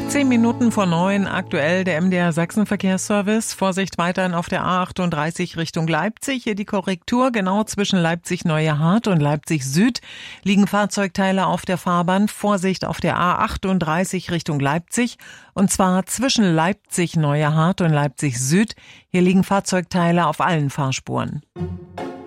10 Minuten vor 9, aktuell der MDR Sachsen-Verkehrsservice. Vorsicht weiterhin auf der A38 Richtung Leipzig. Hier die Korrektur. Genau zwischen Leipzig-Neuehardt und Leipzig Süd liegen Fahrzeugteile auf der Fahrbahn. Vorsicht auf der A38 Richtung Leipzig. Und zwar zwischen Leipzig-Neuehardt und Leipzig Süd. Hier liegen Fahrzeugteile auf allen Fahrspuren.